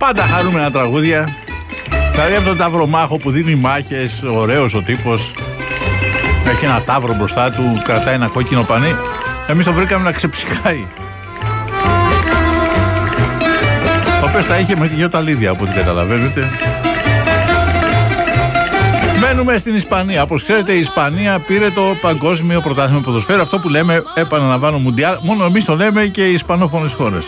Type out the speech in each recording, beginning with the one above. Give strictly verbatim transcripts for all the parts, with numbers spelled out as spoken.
Πάντα χαρούμενα τραγούδια. Δηλαδή από τον Ταυρομάχο που δίνει μάχες, ωραίος ο τύπος. Έχει ένα ταύρο μπροστά του, κρατάει ένα κόκκινο πανί. Εμείς το βρήκαμε να ξεψυχάει. Ο οποίος τα είχε με τη Γιωταλίδια, από ό,τι καταλαβαίνετε. Μένουμε στην Ισπανία. Όπως ξέρετε, η Ισπανία πήρε το παγκόσμιο πρωτάθλημα ποδοσφαίρου. Αυτό που λέμε, επαναλαμβάνω, Μουντιάλ. Μόνο εμείς το λέμε και οι ισπανόφωνες χώρες.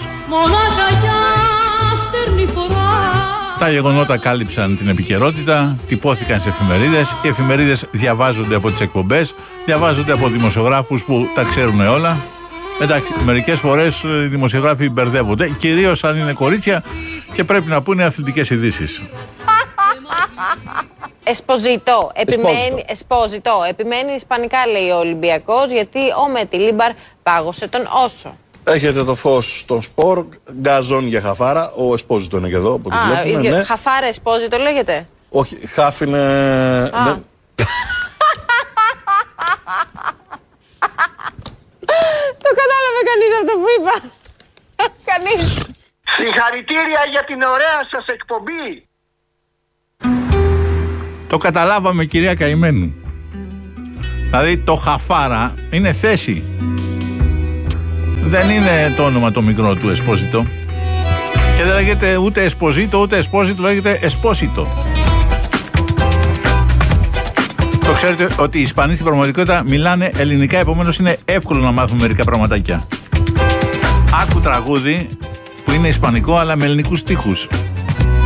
Τα γεγονότα κάλυψαν την επικαιρότητα, τυπώθηκαν σε εφημερίδες. Οι εφημερίδες διαβάζονται από τις εκπομπές, διαβάζονται από δημοσιογράφους που τα ξέρουν όλα. Εντάξει, μερικές φορές οι δημοσιογράφοι μπερδεύονται, κυρίως αν είναι κορίτσια και πρέπει να πούνε αθλητικές ειδήσεις. Εσποζητό. Επιμένει, εσποζητό. Επιμένει ισπανικά, λέει ο Ολυμπιακός, γιατί ο Μετιλίμπαρ πάγωσε τον Όσο. Έχετε το φως στον σπορ, γκάζον για χαφάρα. Ο Εσπόζητο είναι και εδώ, από ό,τι βλέπουμε. Ναι. Χαφάρα Εσπόζητο λέγεται. Όχι, χάφ είναι... Ναι. Το κατάλαβε κανείς αυτό που είπα. Κανείς. Συγχαρητήρια για την ωραία σας εκπομπή. Το καταλάβαμε, κυρία Καημένου. Δηλαδή το χαφάρα είναι θέση. Δεν είναι το όνομα το μικρό του Εσπόζητο. Και δεν λέγεται ούτε Εσποζήτο ούτε Εσπόζητο, λέγεται Εσπόσιτο. Το ξέρετε ότι οι Ισπανοί στην πραγματικότητα μιλάνε ελληνικά, επομένως είναι εύκολο να μάθουν μερικά πραγματάκια. Άκου τραγούδι που είναι ισπανικό αλλά με ελληνικούς στίχους.